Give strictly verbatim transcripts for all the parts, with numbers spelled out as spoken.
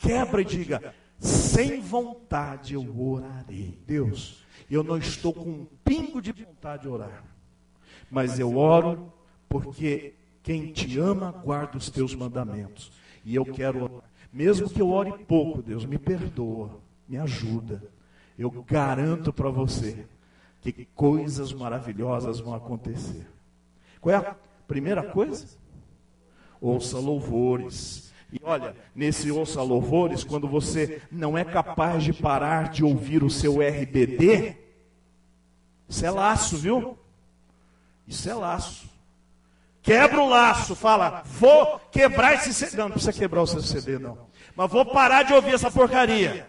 quebra e diga: sem vontade eu orarei. Deus, eu não estou com um pingo de vontade de orar, mas eu oro porque quem te ama guarda os teus mandamentos. E eu quero orar. Mesmo que eu ore pouco, Deus, me perdoa, me ajuda. Eu garanto para você que coisas maravilhosas vão acontecer. Qual é a primeira coisa? Ouça louvores. E olha, nesse ouça louvores, quando você não é capaz de parar de ouvir o seu R B D, isso é laço, viu? Isso é laço. Quebra o laço, fala: vou quebrar esse C D. Não, não precisa quebrar o seu C D, não. Mas vou parar de ouvir essa porcaria.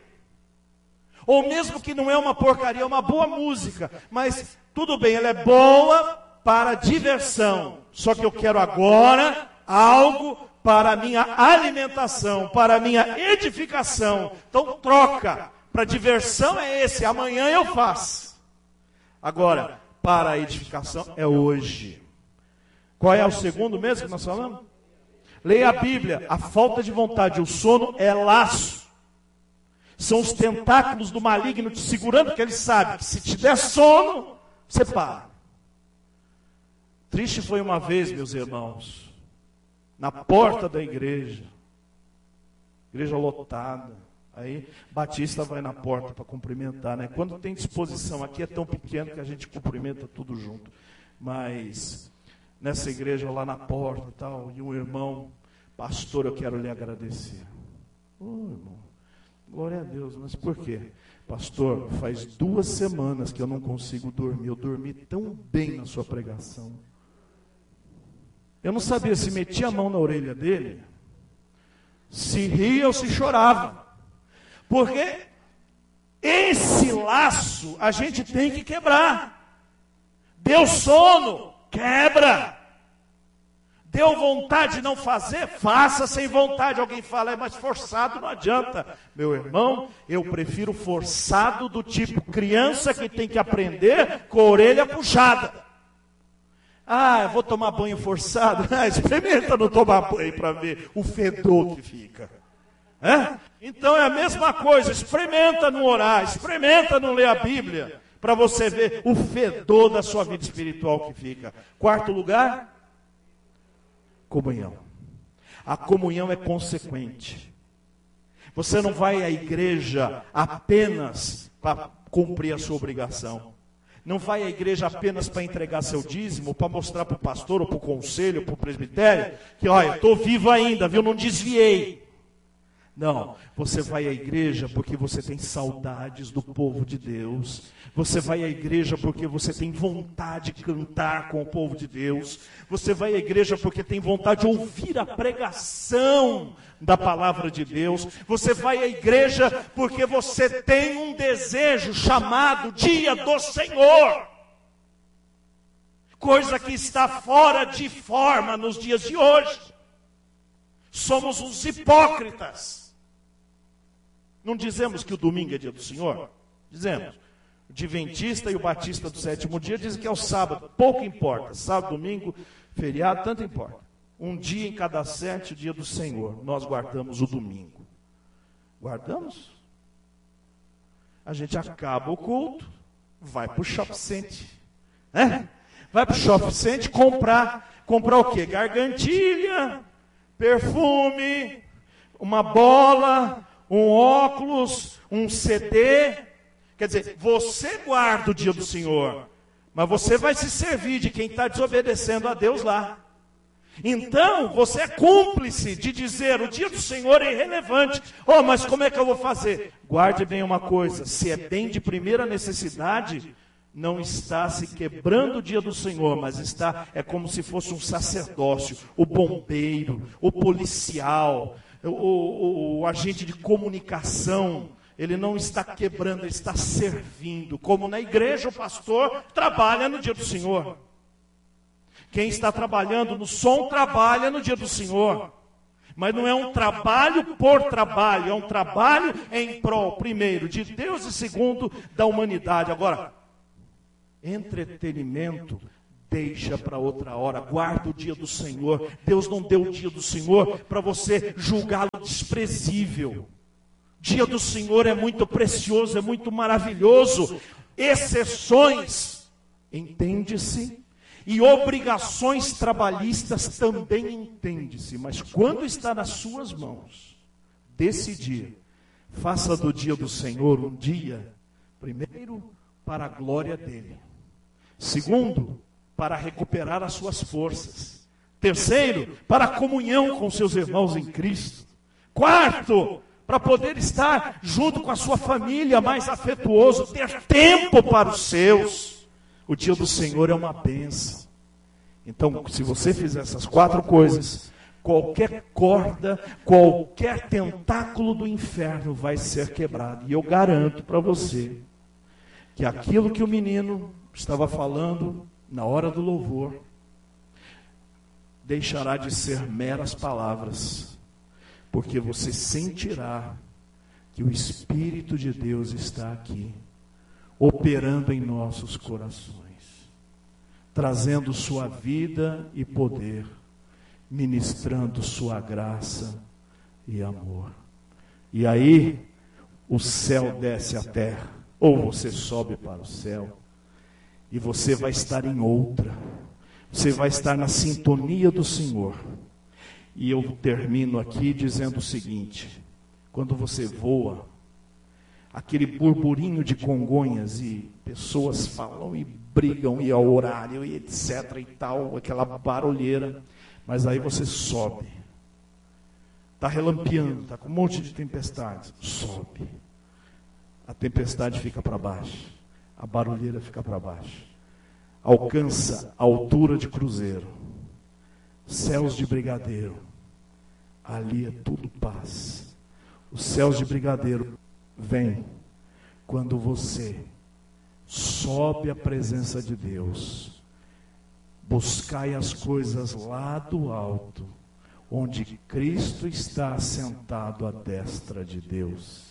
Ou mesmo que não é uma porcaria, é uma boa música. Mas tudo bem, ela é boa para diversão. Só que eu quero agora algo para a minha alimentação, para a minha edificação. Então troca. Para diversão é esse, amanhã eu faço. Agora, para a edificação é hoje. Qual é o segundo mesmo que nós falamos? Leia a Bíblia. A falta de vontade, o sono é laço. São os tentáculos do maligno te segurando, porque ele sabe que se te der sono, você para. Triste foi uma vez, meus irmãos, na porta da igreja, igreja lotada. Aí Batista vai na porta para cumprimentar, né? Quando tem disposição, aqui é tão pequeno que a gente cumprimenta tudo junto. Mas nessa igreja lá na porta e tal, e um irmão: pastor, eu quero lhe agradecer. Ô, oh, irmão, glória a Deus, mas por quê? Pastor, faz duas semanas que eu não consigo dormir, eu dormi tão bem na sua pregação. Eu não sabia se metia a mão na orelha dele, se ria ou se chorava. Porque esse laço a gente tem que quebrar. Deu sono, quebra. Deu vontade de não fazer, faça sem vontade. Alguém fala: é, mas forçado não adianta. Meu irmão, eu prefiro forçado do tipo criança que tem que aprender com a orelha puxada. Ah, eu vou tomar banho forçado. Ah, experimenta não tomar banho para ver o fedor que fica. É? Então é a mesma coisa, experimenta não orar, experimenta não ler a Bíblia, para você ver o fedor da sua vida espiritual que fica. Quarto lugar, comunhão. A comunhão é consequente. Você não vai à igreja apenas para cumprir a sua obrigação. Não vai à igreja apenas para entregar seu dízimo, para mostrar para o pastor, ou para o conselho, ou para o presbitério, que olha, eu estou vivo ainda, viu? Não desviei. Não, você vai à igreja porque você tem saudades do povo de Deus. Você vai à igreja porque você tem vontade de cantar com o povo de Deus. Você vai à igreja porque tem vontade de ouvir a pregação da palavra de Deus. Você vai à igreja porque você tem um desejo chamado Dia do Senhor. Coisa que está fora de forma nos dias de hoje. Somos uns hipócritas. Não dizemos que o domingo é dia do Senhor? Dizemos. O adventista e o batista do sétimo dia dizem que é o sábado. Pouco importa. Sábado, domingo, feriado, tanto importa. Um dia em cada sete, o dia do Senhor. Nós guardamos o domingo. Guardamos? A gente acaba o culto, vai para o shopping center. Né? Vai para o shopping center comprar. Comprar o quê? Gargantilha, perfume, uma bola, um óculos, um C D. Quer dizer, você guarda o dia do Senhor, mas você vai se servir de quem está desobedecendo a Deus lá. Então, você é cúmplice de dizer: o dia do Senhor é irrelevante. Oh, mas como é que eu vou fazer? Guarde bem uma coisa: se é bem de primeira necessidade, não está se quebrando o dia do Senhor, mas está, é como se fosse um sacerdócio, o bombeiro, o policial, o, o, o agente de comunicação. Ele não está quebrando, ele está servindo. Como na igreja o pastor trabalha no dia do Senhor. Quem está trabalhando no som trabalha no dia do Senhor. Mas não é um trabalho por trabalho, é um trabalho em prol, primeiro, de Deus e segundo, da humanidade. Agora, entretenimento deixa para outra hora. Guarda o dia do Senhor. Deus não deu o dia do Senhor para você julgá-lo desprezível. Dia do Senhor é muito precioso, é muito maravilhoso. Exceções, entende-se, e obrigações trabalhistas também entende-se. Mas quando está nas suas mãos, decidir, faça do dia do Senhor um dia, primeiro, para a glória dele. Segundo, para recuperar as suas forças. Terceiro, para a comunhão com seus irmãos em Cristo. Quarto, para poder estar junto com a sua família, mais afetuoso, ter tempo para os seus. O dia do Senhor é uma bênção. Então, se você fizer essas quatro coisas, qualquer corda, qualquer tentáculo do inferno vai ser quebrado. E eu garanto para você que aquilo que o menino estava falando na hora do louvor deixará de ser meras palavras, porque você sentirá que o Espírito de Deus está aqui, operando em nossos corações, trazendo sua vida e poder, ministrando sua graça e amor. E aí, o céu desce à terra, ou você sobe para o céu, e você vai estar em outra, você vai estar na sintonia do Senhor. E eu termino aqui dizendo o seguinte: quando você voa, aquele burburinho de Congonhas e pessoas falam e brigam e ao horário e etc e tal, aquela barulheira, mas aí você sobe, está relampeando, está com um monte de tempestades, sobe, a tempestade fica para baixo, a barulheira fica para baixo, alcança a altura de cruzeiro, céus de brigadeiro, ali é tudo paz. Os céus de brigadeiro vêm quando você sobe à presença de Deus. Buscai as coisas lá do alto, onde Cristo está sentado à destra de Deus.